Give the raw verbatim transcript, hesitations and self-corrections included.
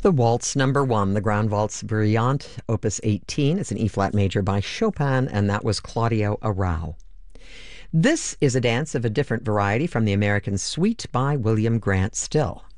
The Waltz Number One, the Ground Waltz Brillante, Opus eighteen. It's an E-flat major by Chopin, and that was Claudio Arrau. This is a dance of a different variety from the American Suite by William Grant Still.